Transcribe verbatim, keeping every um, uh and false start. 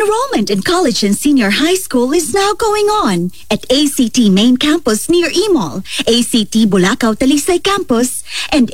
Enrollment in college and senior high school is now going on at A C T Main Campus near Imol, A C T Bulacau Talisay Campus, and